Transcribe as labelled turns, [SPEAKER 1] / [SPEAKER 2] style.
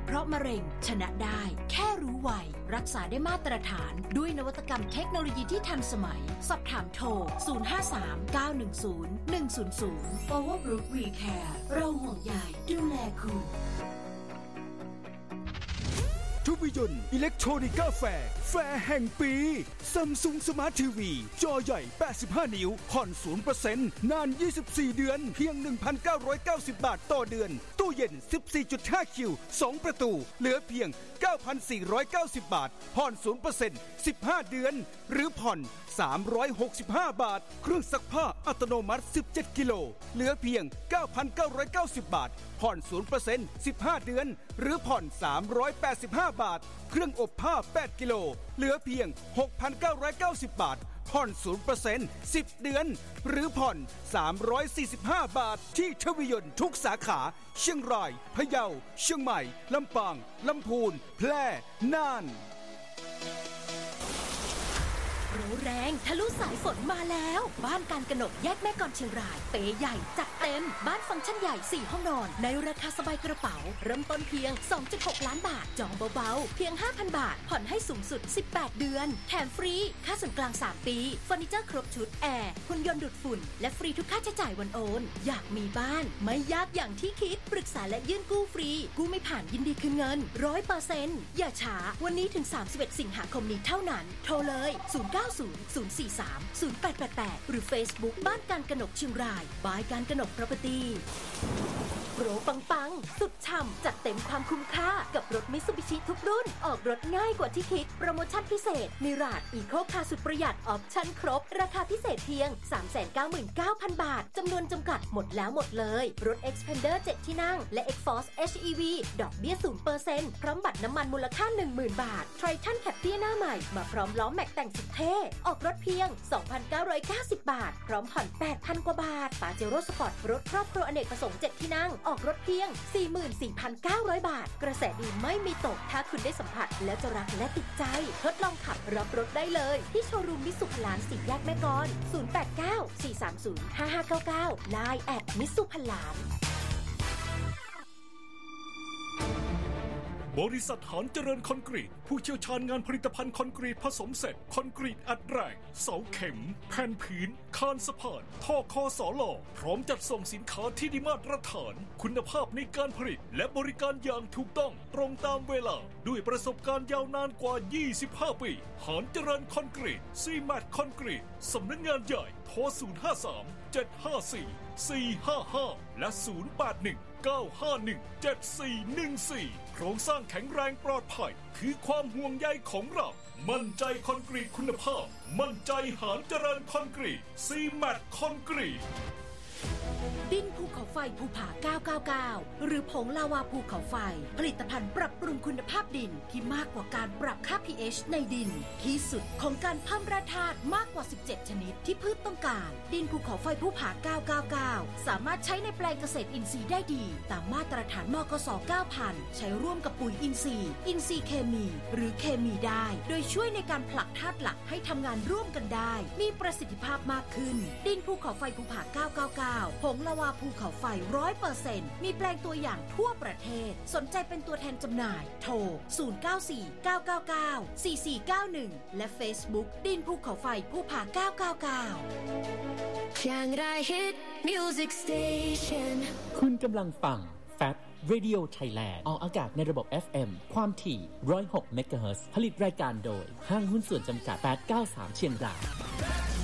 [SPEAKER 1] เพราะมะเร็งชนะได้แค่รู้ไวรักษาได้มาตรฐานด้วยนวัตกรรมเทคโนโลยีที่ทันสมัยสอบถามโทร053-910-100 Overbrook WeCare เราห่วงใยดูแลคุณ
[SPEAKER 2] ทุกยนต์อิเล็กทรอนิกส์แฟร์แห่งปีซัมซุงสมาร์ททีวีจอใหญ่85นิ้วผ่อน 0% นาน24เดือนเพียง 1,990 บาทต่อเดือนตู้เย็น 14.5 คิว2ประตูเหลือเพียง 9,490 บาทผ่อน 0% 15 เดือนหรือผ่อน365 บาทเครื่องซักผ้าอัตโนมัติ17กิโลเหลือเพียง 9,990 บาทผ่อน 0% 15 เดือนหรือผ่อน385 บาทเครื่องอบผ้า8กิโลเหลือเพียง 6,990 บาทผ่อน 0% 10 เดือนหรือผ่อน345 บาทที่ทวียนทุกสาขาเชียงรายพะเยาเชียงใหม่ลำปางลำพูนแพร่น่าน
[SPEAKER 1] โปรแรงทะลุสายฝนมาแล้วบ้านการกนกแยกแม่กลเชียงรายเป๋ใหญ่จัดเต็มบ้านฟังก์ชันใหญ่4ห้องนอนในราคาสบายกระเป๋าเริ่มต้นเพียง 2.6 ล้านบาทจองเบาๆเพียง 5,000 บาทผ่อนให้สูงสุด18เดือนแถมฟรีค่าส่วนกลาง3ปีเฟอร์นิเจอร์ครบชุดแอร์หุ่นยนต์ดูดฝุ่นและฟรีทุกค่าใช้จ่ายวันโอนอยากมีบ้านไม่ยากอย่างที่คิดปรึกษาและยื่นกู้ฟรีกู้ไม่ผ่านยินดีคืนเงิน 100% อย่าช้าวันนี้ถึง31สิงหาคมนี้เท่านั้นโทรเลย090-043-0888 หรือ Facebook บ้านการกนกเชียงรายบายการกนก Property โปรปังๆสุดฉ่ำจัดเต็มความคุ้มค่ากับรถมิตซูบิชิทุกรุ่นออกรถง่ายกว่าที่คิดโปรโมชั่นพิเศษมิราจอีโคคาร์สุดประหยัดออปชั่นครบราคาพิเศษเพียง 399,000 บาทจำนวนจำกัดหมดแล้วหมดเลยรถ Xpander 7 ที่นั่งและ Xforce HEV ดอกเบี้ย 0% พร้อมบัตรน้ำมันมูลค่า 10,000 บาท Triton Captur หน้าใหม่มาพร้อมล้อแม็กแต่งสุดเท่ออกรถเพียง 2,990 บาทพร้อมผ่อน 8,000 กว่าบาทปาเจโร่สปอร์ตรถครอบครัวอเนกประสงค์7ที่นั่งออกรถเพียง 44,900 บาทกระแสดีไม่มีตกถ้าคุณได้สัมผัสแล้วจะรักและติดใจทดลองขับรับรถได้เลยที่โชว์รูมมิตซูพลาน4แยกแม่กล 089-430-5599 Lineมิตซูพลาน
[SPEAKER 3] บริษัทหานเจริญคอนกรีตผู้เชี่ยวชาญงานผลิตภัณฑ์คอนกรีตผสมเสร็จคอนกรีตอัดแรงเสาเข็มแผ่นผืนคานสะพานท่อคอสลพร้อมจัดส่งสินค้าที่ได้มาตรฐานคุณภาพในการผลิตและบริการอย่างถูกต้องตรงตามเวลาด้วยประสบการณ์ยาวนานกว่า25ปีหานเจริญคอนกรีตซีแมทคอนกรีตสำนักงานใหญ่โทร053-754-455และ081-951-7414โครงสร้างแข็งแรงปลอดภัยคือความห่วงใยของเรามั่นใจคอนกรีตคุณภาพมั่นใจหานเจริญคอนกรีตซีแมทคอนกรีต
[SPEAKER 1] ดินภูเขาไฟภูผา999หรือผงลาวาภูเขาไฟผลิตภัณฑ์ปรับปรุงคุณภาพดินที่มากกว่าการปรับค่า pH ในดินที่สุดของการเพิ่มแร่ธาตุมากกว่า17ชนิดที่พืชต้องการดินภูเขาไฟภูผา999สามารถใช้ในแปลงเกษตรอินทรีย์ได้ดีตามมาตรฐานมกส. 9,000 ใช้ร่วมกับปุ๋ยอินทรีย์เคมีหรือเคมีได้โดยช่วยในการผลักธาตุหลักให้ทำงานร่วมกันได้มีประสิทธิภาพมากขึ้นดินภูเขาไฟภูผา999ผงลาวาภูเขาไฟ 100% มีแปลงตัวอย่างทั่วประเทศสนใจเป็นตัวแทนจำหน่ายโทร094-999-4491และ Facebook ดินภูเขาไฟภูผา999
[SPEAKER 4] เชียงรายฮิตมิวสิกสเตชัน
[SPEAKER 5] คุณกำลังฟัง Fat Radio Thailand ออกอากาศในระบบ FM ความถี่106 เมกะเฮิรตซ์ผลิตรายการโดยห้างหุ้นส่วนจำกัด893เชียงราย